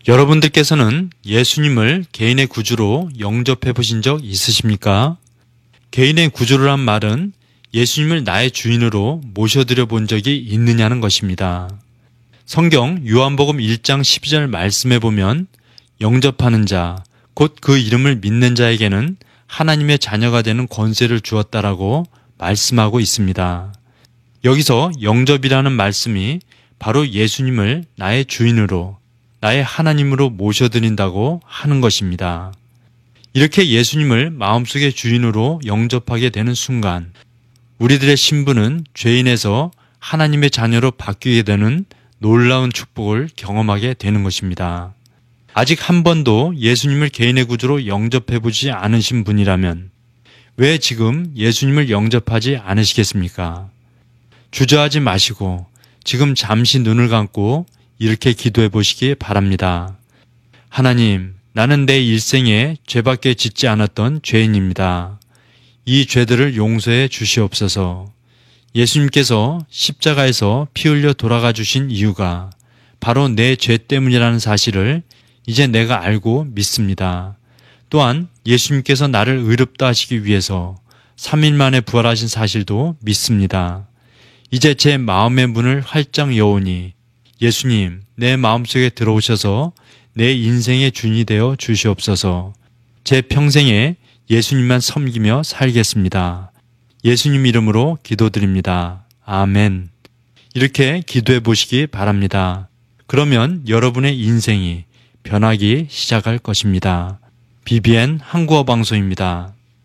여러분들께서는 예수님을 개인의 구주로 영접해 보신 적 있으십니까? 개인의 구주란 말은 예수님을 나의 주인으로 모셔드려 본 적이 있느냐는 것입니다. 성경 요한복음 1장 12절 말씀에 보면 영접하는 자, 곧 그 이름을 믿는 자에게는 하나님의 자녀가 되는 권세를 주었다라고 말씀하고 있습니다. 여기서 영접이라는 말씀이 바로 예수님을 나의 주인으로, 나의 하나님으로 모셔드린다고 하는 것입니다. 이렇게 예수님을 마음속의 주인으로 영접하게 되는 순간 우리들의 신분은 죄인에서 하나님의 자녀로 바뀌게 되는 놀라운 축복을 경험하게 되는 것입니다. 아직 한 번도 예수님을 개인의 구주로 영접해보지 않으신 분이라면 왜 지금 예수님을 영접하지 않으시겠습니까? 주저하지 마시고 지금 잠시 눈을 감고 이렇게 기도해 보시기 바랍니다. 하나님, 나는 내 일생에 죄밖에 짓지 않았던 죄인입니다. 이 죄들을 용서해 주시옵소서. 예수님께서 십자가에서 피 흘려 돌아가 주신 이유가 바로 내 죄 때문이라는 사실을 이제 내가 알고 믿습니다. 또한 예수님께서 나를 의롭다 하시기 위해서 3일 만에 부활하신 사실도 믿습니다. 이제 제 마음의 문을 활짝 여오니 예수님, 내 마음속에 들어오셔서 내 인생의 주인이 되어 주시옵소서. 제 평생에 예수님만 섬기며 살겠습니다. 예수님 이름으로 기도드립니다. 아멘. 이렇게 기도해 보시기 바랍니다. 그러면 여러분의 인생이 변하기 시작할 것입니다. BBN 한국어 방송입니다.